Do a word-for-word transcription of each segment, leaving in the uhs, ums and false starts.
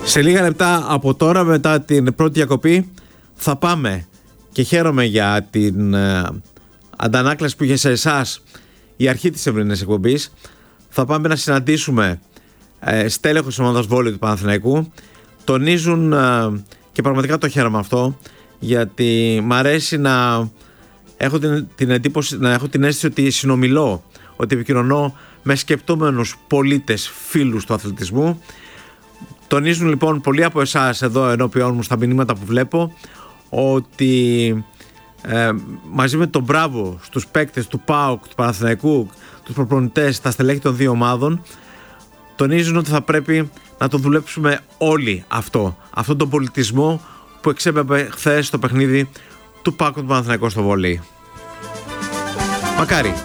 Σε λίγα λεπτά από τώρα, μετά την πρώτη διακοπή, θα πάμε και χαίρομαι για την ε, αντανάκλαση που είχε σε εσάς η αρχή της σημερινής εκπομπής. Θα πάμε να συναντήσουμε ε, στέλεχος της ομάδας βόλεϊ του Παναθηναϊκού. Τονίζουν ε, και πραγματικά το χαίρομαι αυτό, γιατί μ' αρέσει να έχω την, την εντύπωση, να έχω την αίσθηση ότι συνομιλώ, ότι επικοινωνώ με σκεπτόμενους πολίτες, φίλους του αθλητισμού. Τονίζουν λοιπόν πολλοί από εσάς εδώ ενώπιόν μου στα μηνύματα που βλέπω ότι ε, μαζί με τον μπράβο στους παίκτες του ΠΑΟΚ, του Παναθηναϊκού, τους προπονητές, τα στελέχη των δύο ομάδων, τονίζουν ότι θα πρέπει να το δουλέψουμε όλοι αυτό, αυτόν τον πολιτισμό που εξέπεμπε χθες στο παιχνίδι του ΠΑΟΚ του Παναθηναϊκού στο βόλεϊ. Μακάρι.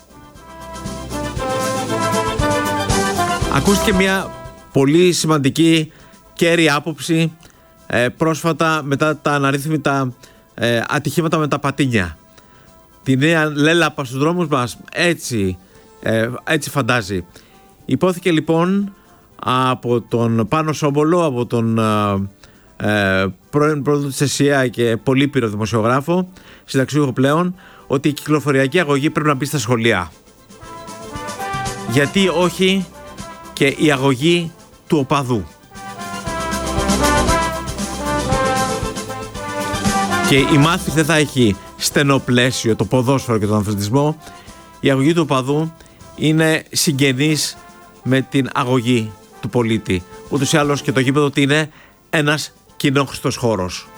Ακούστηκε μια πολύ σημαντική κέρια άποψη ε, πρόσφατα μετά τα αναρρύθμιτα ε, ατυχήματα με τα πατίνια. Τη νέα λέλαπα στους δρόμους μας, έτσι, ε, έτσι φαντάζει. Υπόθηκε λοιπόν από τον Πάνο Σόμπολο, από τον ε, ε, πρώην πρόεδρο της ΕΣΥΑ και πολύπειρο δημοσιογράφο, συνταξιούχο πλέον, ότι η κυκλοφοριακή αγωγή πρέπει να μπει στα σχολεία. Γιατί όχι και η αγωγή του οπαδού. Και η μάθηση δεν θα έχει στενό πλαίσιο το ποδόσφαιρο και τον αθλητισμό. Η αγωγή του οπαδού είναι συγγενής με την αγωγή του πολίτη. Ούτως ή άλλως και το γήπεδο ότι είναι ένας κοινόχρηστος χώρος.